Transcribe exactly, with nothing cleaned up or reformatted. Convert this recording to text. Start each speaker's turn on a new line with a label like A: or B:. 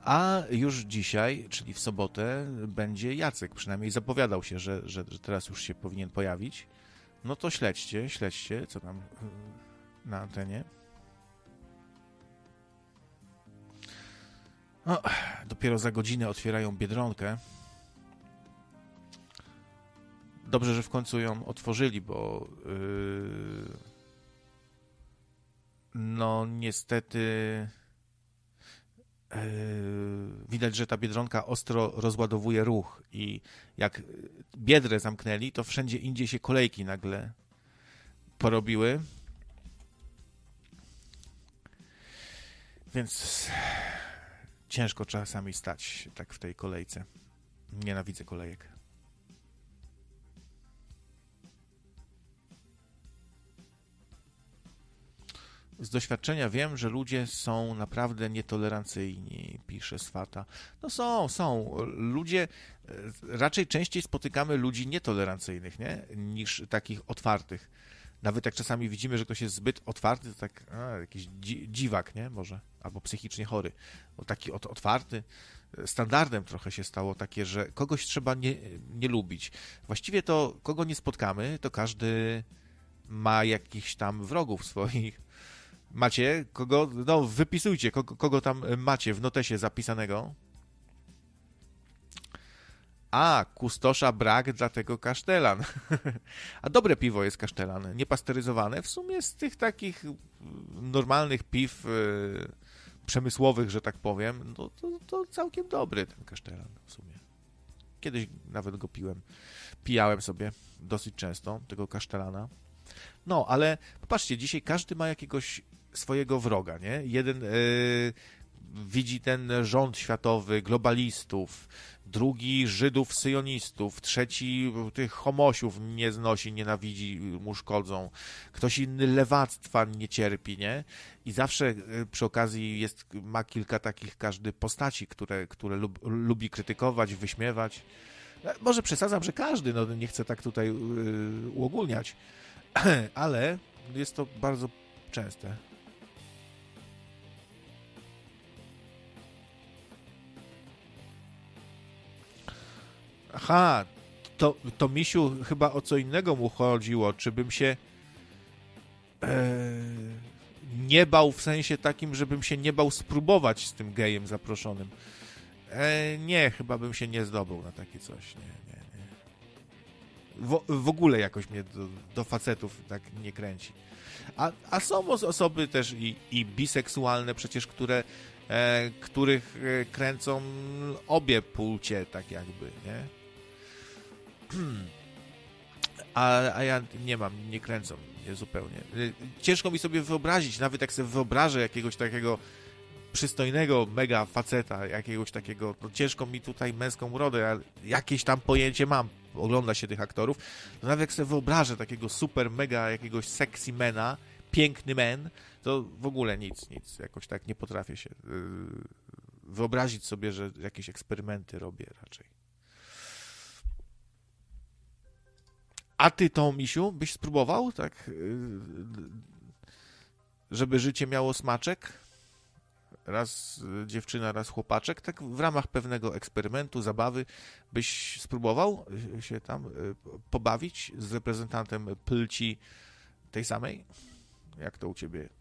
A: A już dzisiaj, czyli w sobotę, będzie Jacek, przynajmniej zapowiadał się, że, że, że teraz już się powinien pojawić. No to śledźcie, śledźcie, co tam na antenie. No, dopiero za godzinę otwierają Biedronkę. Dobrze, że w końcu ją otworzyli, bo yy, no niestety yy, widać, że ta Biedronka ostro rozładowuje ruch i jak Biedrę zamknęli, to wszędzie indziej się kolejki nagle porobiły. Więc ciężko czasami stać tak w tej kolejce. Nienawidzę kolejek. Z doświadczenia wiem, że ludzie są naprawdę nietolerancyjni, pisze Swata. No są, są. Ludzie, raczej częściej spotykamy ludzi nietolerancyjnych, nie? Niż takich otwartych. Nawet jak czasami widzimy, że ktoś jest zbyt otwarty, to tak a, jakiś dzi- dziwak, nie? Może. Albo psychicznie chory. Bo taki ot- otwarty. Standardem trochę się stało takie, że kogoś trzeba nie, nie lubić. Właściwie to, kogo nie spotkamy, to każdy ma jakichś tam wrogów swoich. Macie kogo? No, wypisujcie, kogo, kogo tam macie w notesie zapisanego. A, kustosza brak, dlatego kasztelan. A dobre piwo jest kasztelan, niepasteryzowane. W sumie z tych takich normalnych piw yy, przemysłowych, że tak powiem, no to, to całkiem dobry ten kasztelan w sumie. Kiedyś nawet go piłem. Pijałem sobie dosyć często tego kasztelana. No, ale popatrzcie, dzisiaj każdy ma jakiegoś swojego wroga, nie? Jeden yy, widzi ten rząd światowy, globalistów, drugi Żydów, syjonistów, trzeci tych homosiów nie znosi, nienawidzi, mu szkodzą, ktoś inny lewactwa nie cierpi, nie? I zawsze przy okazji jest, ma kilka takich każdy postaci, które, które lub, lubi krytykować, wyśmiewać. Może przesadzam, że każdy, no nie chcę tak tutaj yy, uogólniać, ale jest to bardzo częste. Aha, to, to misiu chyba o co innego mu chodziło, czy bym się e, nie bał w sensie takim, żebym się nie bał spróbować z tym gejem zaproszonym. E, nie, chyba bym się nie zdobył na takie coś, nie, nie, nie. W, w ogóle jakoś mnie do, do facetów tak nie kręci. A, a są osoby też i, i biseksualne przecież, które, e, których kręcą obie płcie, tak jakby, nie? A, a ja nie mam, nie kręcą mnie zupełnie. Ciężko mi sobie wyobrazić, nawet jak sobie wyobrażę jakiegoś takiego przystojnego mega faceta, jakiegoś takiego, no ciężko mi tutaj męską urodę, ale jakieś tam pojęcie mam, ogląda się tych aktorów, to nawet jak sobie wyobrażę takiego super mega jakiegoś sexy mena, piękny men, to w ogóle nic, nic, jakoś tak nie potrafię się yy, wyobrazić sobie, że jakieś eksperymenty robię raczej. A ty to, misiu, byś spróbował, tak, żeby życie miało smaczek? Raz dziewczyna, raz chłopaczek, tak w ramach pewnego eksperymentu, zabawy, byś spróbował się tam pobawić z reprezentantem płci tej samej? Jak to u ciebie